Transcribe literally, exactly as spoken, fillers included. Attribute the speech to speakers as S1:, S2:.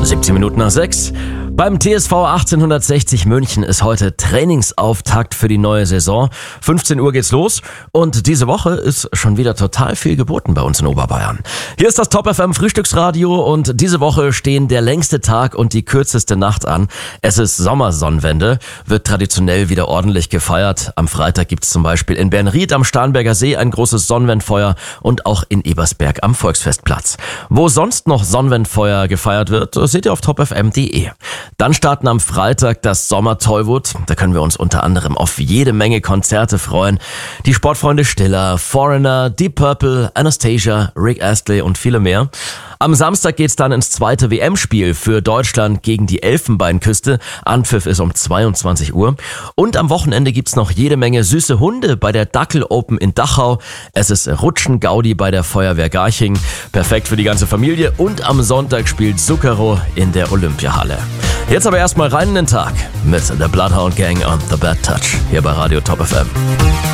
S1: siebzehn Minuten nach sechs. Beim T S V achtzehnhundertsechzig München ist heute Trainingsauftakt für die neue Saison. fünfzehn Uhr geht's los und diese Woche ist schon wieder total viel geboten bei uns in Oberbayern. Hier ist das Top F M Frühstücksradio und diese Woche stehen der längste Tag und die kürzeste Nacht an. Es ist Sommersonnenwende, wird traditionell wieder ordentlich gefeiert. Am Freitag gibt's zum Beispiel in Bernried am Starnberger See ein großes Sonnenwendfeuer und auch in Ebersberg am Volksfestplatz. Wo sonst noch Sonnenwendfeuer gefeiert wird, seht ihr auf top f m punkt d e. Dann starten am Freitag das Sommer-Tollwood. Da können wir uns unter anderem auf jede Menge Konzerte freuen. Die Sportfreunde Stiller, Foreigner, Deep Purple, Anastasia, Rick Astley und viele mehr. Am Samstag geht's dann ins zweite W M-Spiel für Deutschland gegen die Elfenbeinküste. Anpfiff ist um zweiundzwanzig Uhr. Und am Wochenende gibt's noch jede Menge süße Hunde bei der Dackel Open in Dachau. Es ist Rutschen-Gaudi bei der Feuerwehr Garching. Perfekt für die ganze Familie. Und am Sonntag spielt Zucchero in der Olympiahalle. Jetzt aber erstmal rein in den Tag mit The Bloodhound Gang und The Bad Touch hier bei Radio Top F M.